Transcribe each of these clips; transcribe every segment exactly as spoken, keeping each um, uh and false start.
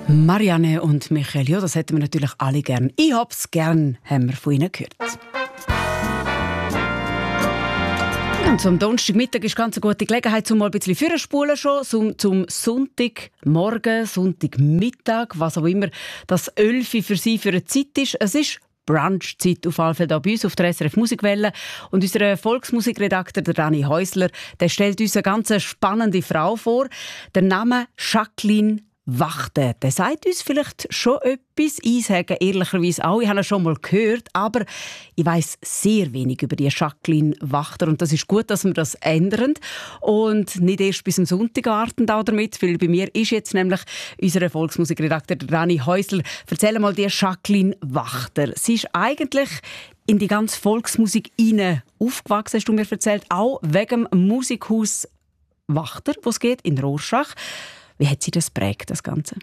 Marianne und Michael, ja, das hätten wir natürlich alle gern. Ich hab's gern, haben wir von ihnen gehört. Und zum Donnerstagmittag ist ganz eine gute Gelegenheit, um mal ein bisschen vorzuspulen schon, zum, zum Sonntagmorgen, Sonntagmittag, was auch immer das Elfi für Sie für eine Zeit ist. Es ist Brunch-Zeit auf alle Fälle hier bei uns auf der S R F Musikwelle. Und unser Volksmusikredakteur, der Dani Häusler, der stellt uns eine ganz spannende Frau vor. Der Name Jacqueline Wachter. Der sagt uns vielleicht schon etwas. Ich sage ehrlicherweise auch, ich habe ihn schon mal gehört, aber ich weiss sehr wenig über die Jacqueline Wachter. Und das ist gut, dass wir das ändern. Und nicht erst bis am Sonntag warten damit, weil bei mir ist jetzt nämlich unser Volksmusikredakteur Dani Häusler. Erzähl mal die Jacqueline Wachter. Sie ist eigentlich in die ganze Volksmusik hinein aufgewachsen, hast du mir erzählt, auch wegen dem Musikhaus Wachter, wo es geht, in Rorschach. Wie hat sie das prägt, das Ganze?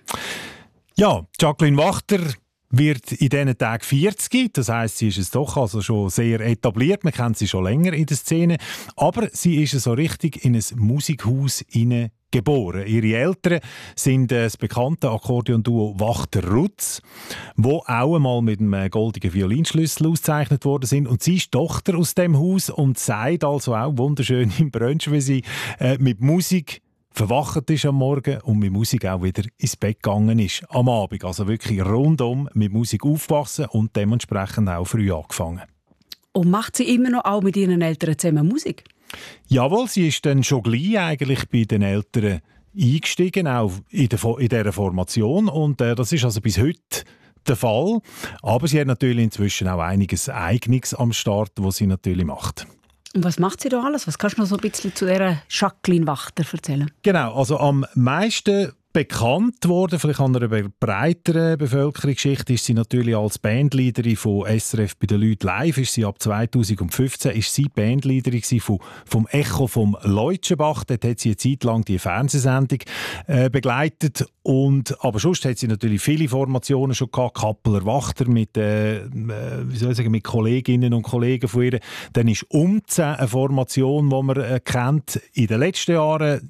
Ja, Jacqueline Wachter wird in diesen Tagen vierzig. Das heisst, sie ist es doch also schon sehr etabliert. Man kennt sie schon länger in der Szene. Aber sie ist so richtig in ein Musikhaus hineingeboren. Ihre Eltern sind das bekannte Akkordeonduo Wachter-Rutz, wo auch einmal mit einem goldenen Violinschlüssel ausgezeichnet worden sind. Und sie ist Tochter aus dem Haus und sagt also auch wunderschön im Brunch, wie sie äh, mit Musik verwacht ist am Morgen und mit Musik auch wieder ins Bett gegangen ist am Abend. Also wirklich rundum mit Musik aufgewachsen und dementsprechend auch früh angefangen. Und macht sie immer noch auch mit ihren Eltern zusammen Musik? Jawohl, sie ist dann schon gleich eigentlich bei den Eltern eingestiegen, auch in, der, in dieser Formation. Und äh, das ist also bis heute der Fall. Aber sie hat natürlich inzwischen auch einiges Eigenes am Start, was sie natürlich macht. Und was macht sie da alles? Was kannst du noch so ein bisschen zu dieser Jacqueline Wachter erzählen? Genau, also am meisten bekannt worden, vielleicht an einer breiteren Bevölkerungsschicht, ist sie natürlich als Bandleaderin von S R F bei den Leuten live. Ist sie ab zweitausendfünfzehn ist sie Bandleaderin von, vom Echo vom Leutschenbach. Dort hat sie eine Zeit lang die Fernsehsendung äh, begleitet. Und, aber sonst hat sie natürlich viele Formationen schon gehabt. Kappeler Wachter mit, äh, wie soll ich sagen, mit Kolleginnen und Kollegen von ihr. Dann ist Umzehn eine Formation, die man äh, kennt. In den letzten Jahren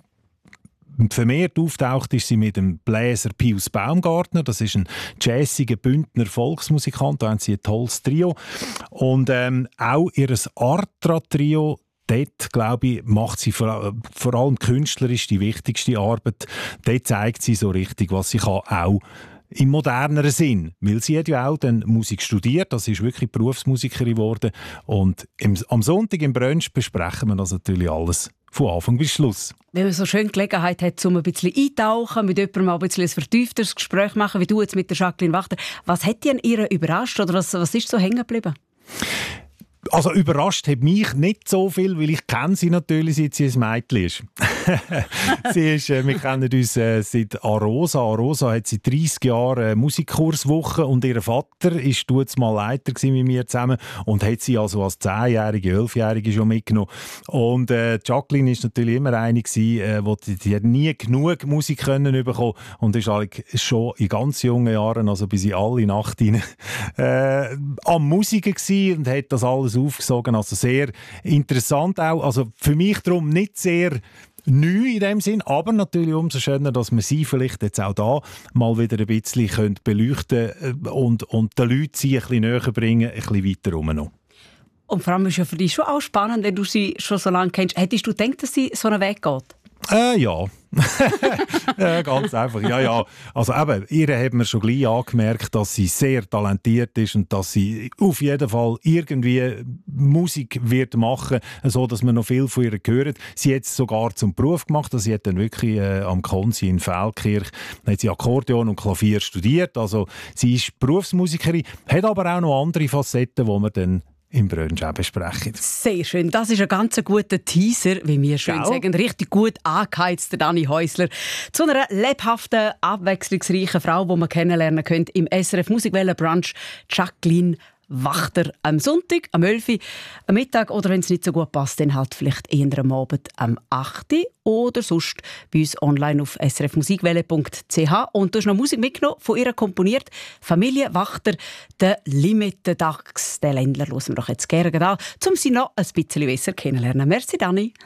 vermehrt auftaucht ist sie mit dem Bläser Pius Baumgartner. Das ist ein jazziger Bündner Volksmusikant. Da haben sie ein tolles Trio. Und ähm, auch ihr Artra-Trio, dort, glaube ich, macht sie vor, vor allem künstlerisch die wichtigste Arbeit. Dort zeigt sie so richtig, was sie kann, auch im moderneren Sinn. Weil sie hat ja auch dann Musik studiert, das ist wirklich Berufsmusikerin geworden. Und im, am Sonntag im Brunch besprechen wir das natürlich alles von Anfang bis Schluss. Wenn man so schön Gelegenheit hat, um ein bisschen eintauchen, mit jemandem mal ein bisschen ein vertiefteres Gespräch machen, wie du jetzt mit der Jacqueline Wachter, was hat dich an ihr überrascht oder was, was ist so hängen geblieben? Also überrascht hat mich nicht so viel, weil ich kenne sie natürlich, seit sie ein Mädchen ist. sie ist äh, wir kennen uns äh, seit Arosa. Arosa hat seit dreissig Jahren äh, Musikkurswoche und ihr Vater ist dort mal Leiter mit mir zusammen und hat sie also als zehnjährige, elfjährige schon mitgenommen. Und äh, Jacqueline ist natürlich immer eine gewesen, äh, wo die, die hat nie genug Musik können bekommen und ist halt schon in ganz jungen Jahren, also bis in alle Nacht rein, äh, am Musiken gewesen und hat das alles aufgesogen. Also sehr interessant auch. Also für mich darum nicht sehr neu in dem Sinn, aber natürlich umso schöner, dass man sie vielleicht jetzt auch da mal wieder ein bisschen beleuchten und, und den Leuten sie ein bisschen näher bringen, ein bisschen weiter rum noch. Und vor allem ist ja für dich schon auch spannend, wenn du sie schon so lange kennst. Hättest du gedacht, dass sie so einen Weg geht? Äh, ja. ja. Ganz einfach. Ja, ja. Also eben, ihr hat mir schon gleich angemerkt, dass sie sehr talentiert ist und dass sie auf jeden Fall irgendwie Musik wird machen, so dass man noch viel von ihr hört. Sie hat es sogar zum Beruf gemacht. Also sie hat dann wirklich äh, am Konzi in Feldkirch hat sie Akkordeon und Klavier studiert. Also sie ist Berufsmusikerin, hat aber auch noch andere Facetten, die man dann im Brunch auch besprechen. Sehr schön. Das ist ein ganz guter Teaser, wie wir schön Ciao. sagen. Richtig gut angeheizt, der Dani Häusler. Zu einer lebhaften, abwechslungsreichen Frau, die man kennenlernen könnt im S R F Musikwelle Brunch, Jacqueline Wachter am Sonntag, am elf Uhr, am Mittag oder wenn es nicht so gut passt, dann halt vielleicht eher am Abend am acht Uhr oder sonst bei uns online auf s r f musikwelle punkt c h. Und du hast noch Musik mitgenommen, von ihr komponiert. Familie Wachter, der Limite-Dachs, den Ländler hören wir doch jetzt gerne an, um sie noch ein bisschen besser kennenlernen. Merci, Dani.